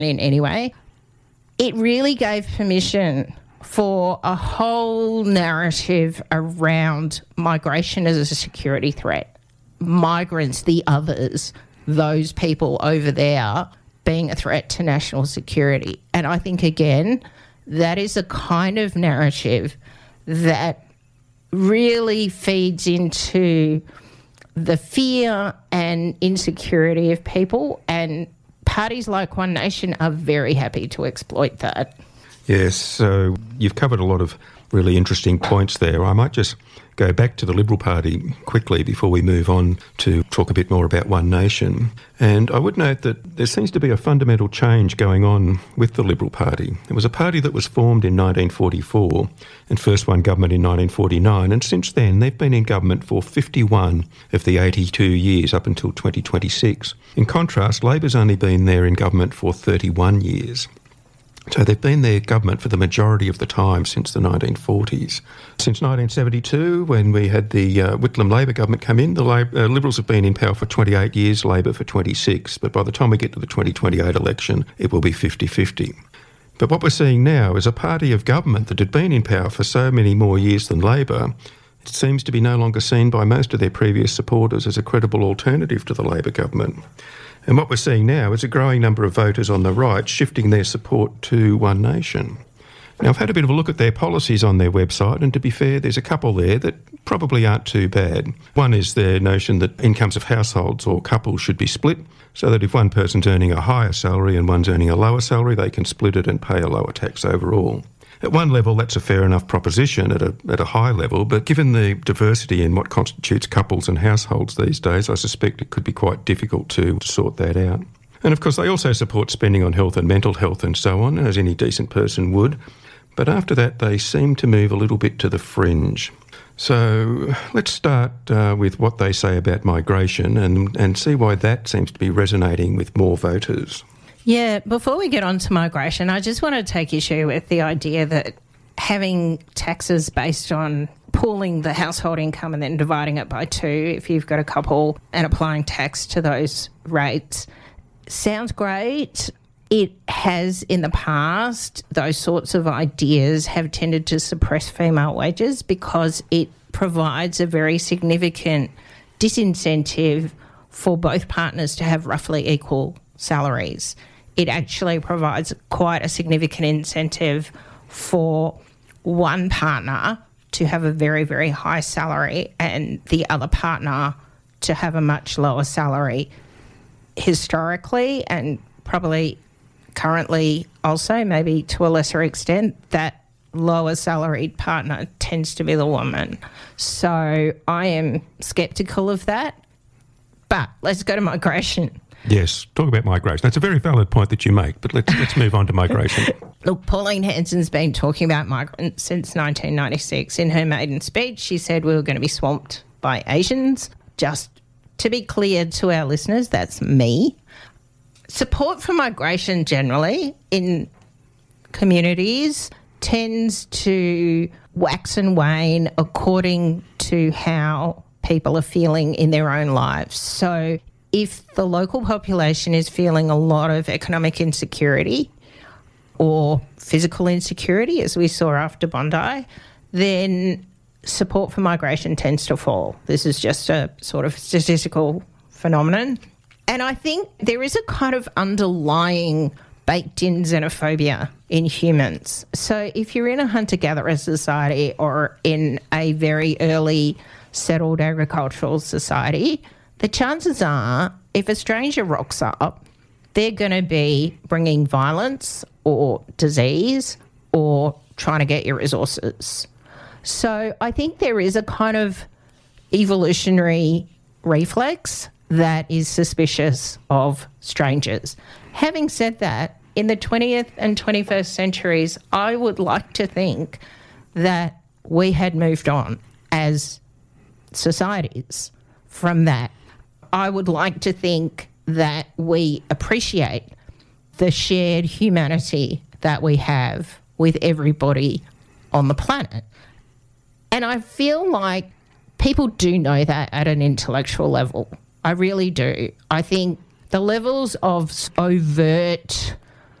in any way. It really gave permission for a whole narrative around migration as a security threat. Migrants, the others, those people over there being a threat to national security. And I think, again, that is a kind of narrative that really feeds into the fear and insecurity of people, and parties like One Nation are very happy to exploit that. Yes, so you've covered a lot of really interesting points there. I might just go back to the Liberal Party quickly before we move on to talk a bit more about One Nation. And I would note that there seems to be a fundamental change going on with the Liberal Party. It was a party that was formed in 1944 and first won government in 1949, and since then they've been in government for 51 of the 82 years up until 2026. In contrast, Labor's only been there in government for 31 years. So they've been their government for the majority of the time since the 1940s. Since 1972, when we had the Whitlam Labor government come in, the Liberals have been in power for 28 years, Labor for 26. But by the time we get to the 2028 election, it will be 50-50. But what we're seeing now is a party of government that had been in power for so many more years than Labor. It seems to be no longer seen by most of their previous supporters as a credible alternative to the Labor government. And what we're seeing now is a growing number of voters on the right shifting their support to One Nation. Now, I've had a bit of a look at their policies on their website, and to be fair, there's a couple there that probably aren't too bad. One is their notion that incomes of households or couples should be split, so that if one person's earning a higher salary and one's earning a lower salary, they can split it and pay a lower tax overall. At one level, that's a fair enough proposition at a high level, but given the diversity in what constitutes couples and households these days, I suspect it could be quite difficult to sort that out. And of course, they also support spending on health and mental health and so on, as any decent person would. But after that, they seem to move a little bit to the fringe. So let's start with what they say about migration and see why that seems to be resonating with more voters. Yeah, before we get on to migration, I just want to take issue with the idea that having taxes based on pooling the household income and then dividing it by two if you've got a couple and applying tax to those rates sounds great. It has in the past, those sorts of ideas have tended to suppress female wages because it provides a very significant disincentive for both partners to have roughly equal salaries. It actually provides quite a significant incentive for one partner to have a very, very high salary and the other partner to have a much lower salary. Historically, and probably currently also, maybe to a lesser extent, that lower salaried partner tends to be the woman. So I am sceptical of that. But let's go to migration. Yes, talk about migration. That's a very valid point that you make, but let's move on to migration. Look, Pauline Hanson's been talking about migrants since 1996. In her maiden speech, she said we were going to be swamped by Asians. Just to be clear to our listeners, that's me. Support for migration generally in communities tends to wax and wane according to how people are feeling in their own lives. So if the local population is feeling a lot of economic insecurity or physical insecurity, as we saw after Bondi, then support for migration tends to fall. This is just a sort of statistical phenomenon. And I think there is a kind of underlying baked-in xenophobia in humans. So if you're in a hunter-gatherer society or in a very early settled agricultural society, the chances are if a stranger rocks up, they're going to be bringing violence or disease or trying to get your resources. So I think there is a kind of evolutionary reflex that is suspicious of strangers. Having said that, in the 20th and 21st centuries, I would like to think that we had moved on as societies from that. I would like to think that we appreciate the shared humanity that we have with everybody on the planet. And I feel like people do know that at an intellectual level. I really do. I think the levels of overt